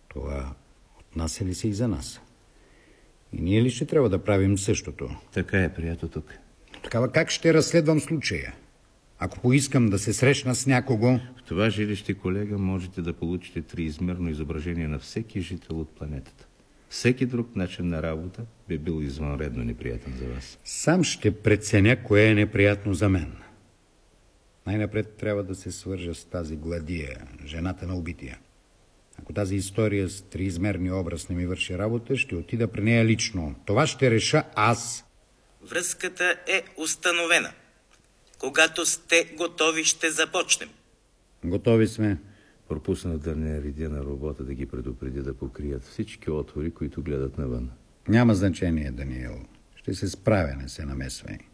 Това отнася ли се и за нас? И ние ли ще трябва да правим същото? Така е, прието тук. Такава как ще разследвам случая? Ако поискам да се срещна с някого... В това жилище, колега, можете да получите триизмерно изображение на всеки жител от планетата. Всеки друг начин на работа би бил извънредно неприятен за вас. Сам ще преценя кое е неприятно за мен. Най-напред трябва да се свържа с тази Гладия, жената на убития. Ако тази история с триизмерния образ не ми върши работа, ще отида при нея лично. Това ще реша аз. Връзката е установена. Когато сте готови, ще започнем. Готови сме. Пропуснах да не редя на робота да ги предупреди да покрият всички отвори, които гледат навън. Няма значение, Даниел. Ще се справя, не се намесвай.